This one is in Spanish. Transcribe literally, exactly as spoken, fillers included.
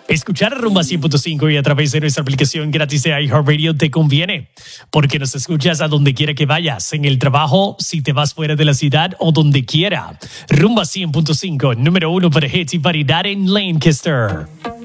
Escuchar Rumba cien punto cinco y a través de nuestra aplicación gratis de iHeartRadio te conviene, porque nos escuchas a donde quiera que vayas, en el trabajo, si te vas fuera de la ciudad o donde quiera. Rumba cien punto cinco, número uno para hits y variedad en Lancaster.